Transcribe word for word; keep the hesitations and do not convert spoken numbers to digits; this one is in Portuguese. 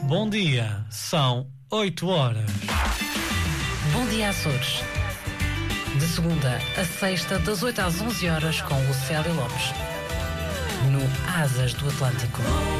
Bom dia, são oito horas. Bom dia, Açores. De segunda a sexta, das oito às onze horas, com Lucélia Lopes. No Asas do Atlântico.